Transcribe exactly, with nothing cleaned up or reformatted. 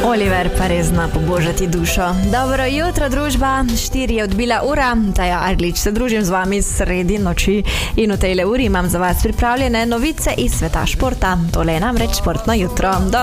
Oliver pa res zna pobožati dušo. Dobro jutro, družba, štiri je odbila ura, Taja Arlič se družim z vami sredi noči in v tejle uri imam za vas pripravljene novice iz sveta športa. Tole je namreč športno jutro.